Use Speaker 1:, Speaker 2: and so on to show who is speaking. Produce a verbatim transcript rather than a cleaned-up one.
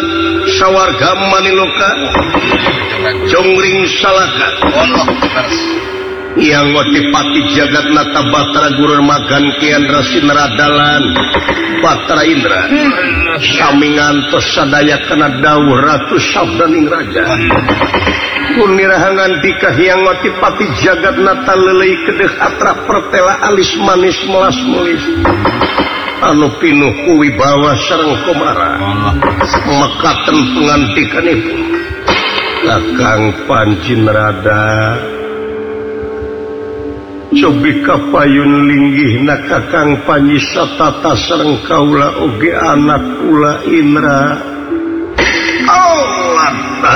Speaker 1: anak sawarga Maniloka Jongring Salaka yang ngotipati jagat nata Batara Gurun Magan Kian Rasinaradalan Batara Indra sami ngantos sadaya kana dawuh Ratu Sabdaning Raja kunirahangan dikah yang ngotipati jagat nata lelei kedeh atra pertela alis manis melas melis anu pinuh kuwibawa sareng komara mekaten pengantikanipun Kakang Pancinrada cobi kapayun linggihna Kakang Panyisatata sareng kaula oge anak kula Indra